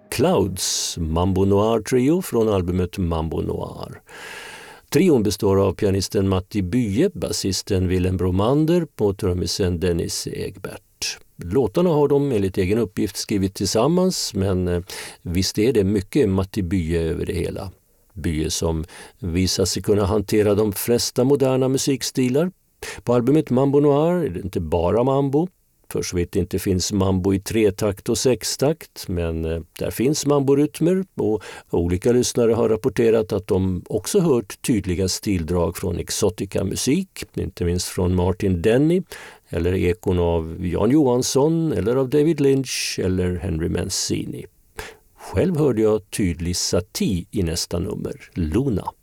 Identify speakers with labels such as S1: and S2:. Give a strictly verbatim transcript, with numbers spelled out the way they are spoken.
S1: Clouds, Mambo Noir Trio från albumet Mambo Noir. Trion består av pianisten Matti Bye, basisten Willem Bromander och trummisen Dennis Egbert. Låtarna har de enligt egen uppgift skrivit tillsammans, men visst är det mycket Matti Bye över det hela. Bye som visar sig kunna hantera de flesta moderna musikstilar. På albumet Mambo Noir är det inte bara mambo, för så vitt det inte finns mambo i tretakt och sextakt, men där finns mamborytmer och olika lyssnare har rapporterat att de också hört tydliga stildrag från exotica musik, inte minst från Martin Denny eller ekon av Jan Johansson eller av David Lynch eller Henry Mancini. Själv hörde jag tydlig Satie i nästa nummer, Luna.